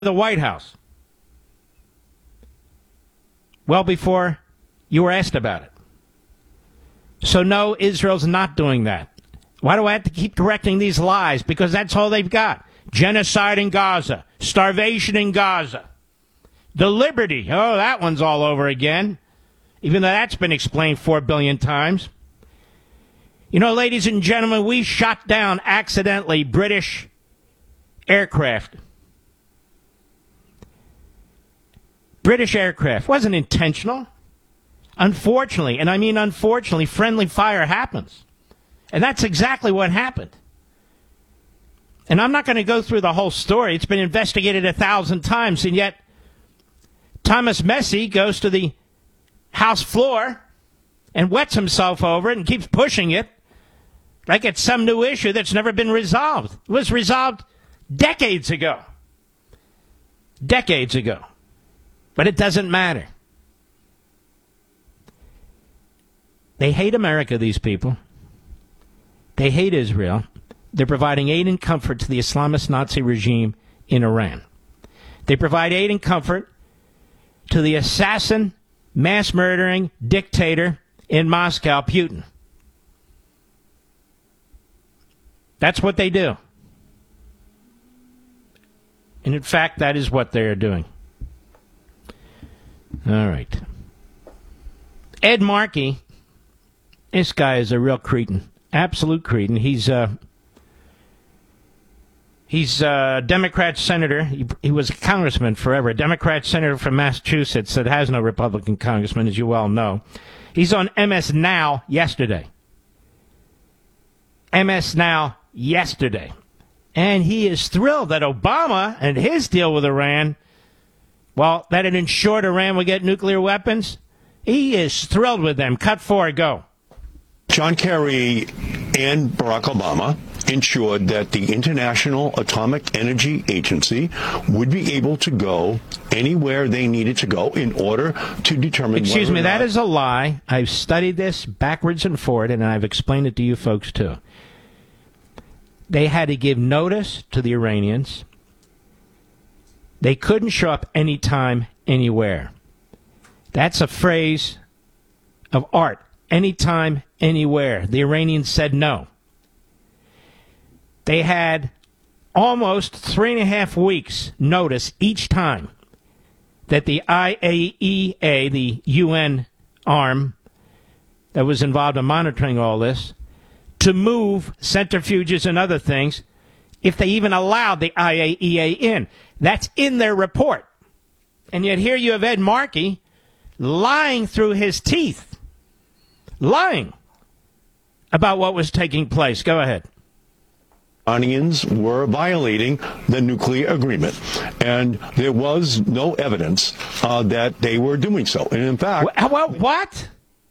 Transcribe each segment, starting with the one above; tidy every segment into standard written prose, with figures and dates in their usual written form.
the White House well before you were asked about it. So no, Israel's not doing that. Why do I have to keep correcting these lies? Because that's all they've got. Genocide in Gaza. Starvation in Gaza. The Liberty. Oh, that one's all over again. Even though that's been explained 4 billion times. You know, ladies and gentlemen, we shot down accidentally British aircraft. British aircraft. Wasn't intentional. Unfortunately, and I mean unfortunately, friendly fire happens. And that's exactly what happened. And I'm not going to go through the whole story. It's been investigated 1,000 times. And yet, Thomas Messi goes to the House floor and wets himself over it and keeps pushing it like it's some new issue that's never been resolved. It was resolved decades ago. Decades ago. But it doesn't matter. They hate America, these people. They hate Israel. They're providing aid and comfort to the Islamist Nazi regime in Iran. They provide aid and comfort to the assassin, mass-murdering dictator in Moscow, Putin. That's what they do. And in fact, that is what they are doing. All right. Ed Markey, this guy is a real cretin. Absolute cretin. He's a Democrat senator. He was a congressman forever. A Democrat senator from Massachusetts that has no Republican congressman, as you well know. He's on MS Now yesterday. MS Now yesterday. And he is thrilled that Obama and his deal with Iran, well, that it ensured Iran would get nuclear weapons. He is thrilled with them. Cut 4, go. John Kerry and Barack Obama ensured that the International Atomic Energy Agency would be able to go anywhere they needed to go in order to determine Excuse whether me, or that not is a lie. I've studied this backwards and forward, and I've explained it to you folks, too. They had to give notice to the Iranians. They couldn't show up anytime, anywhere. That's a phrase of art. Anytime, anywhere. The Iranians said no. They had almost 3.5 weeks notice each time that the IAEA, the UN arm that was involved in monitoring all this, to move centrifuges and other things, if they even allowed the IAEA in. That's in their report. And yet here you have Ed Markey lying through his teeth. Lying about what was taking place. Go ahead. Iranians were violating the nuclear agreement, and there was no evidence that they were doing so. And in fact... Well, what?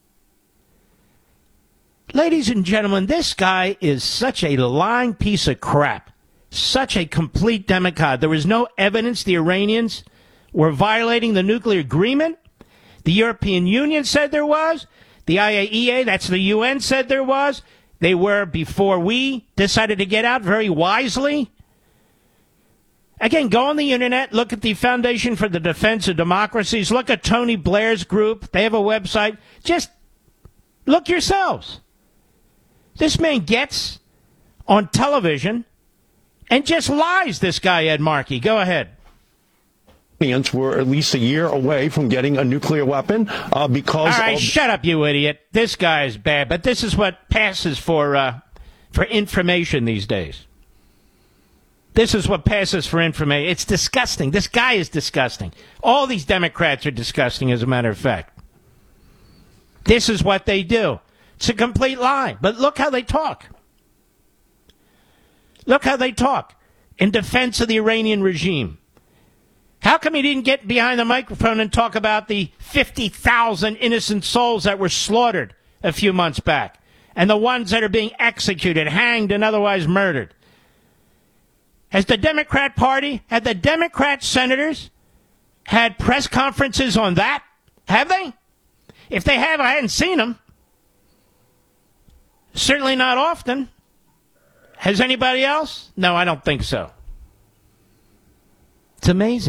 Ladies and gentlemen, this guy is such a lying piece of crap. Such a complete demagogue. There was no evidence the Iranians were violating the nuclear agreement. The European Union said there was. The IAEA, that's the UN, said there was. They were before we decided to get out very wisely. Again, go on the internet, look at the Foundation for the Defense of Democracies, look at Tony Blair's group. They have a website. Just look yourselves. This man gets on television and just lies, this guy, Ed Markey. Go ahead. Iranians were at least a year away from getting a nuclear weapon because All right, shut up, you idiot. This guy is bad, but this is what passes for information these days. This is what passes for information. It's disgusting. This guy is disgusting. All these Democrats are disgusting, as a matter of fact. This is what they do. It's a complete lie. But look how they talk. Look how they talk in defense of the Iranian regime. How come he didn't get behind the microphone and talk about the 50,000 innocent souls that were slaughtered a few months back and the ones that are being executed, hanged, and otherwise murdered? Has the Democrat Party, had the Democrat senators had press conferences on that? Have they? If they have, I hadn't seen them. Certainly not often. Has anybody else? No, I don't think so. It's amazing.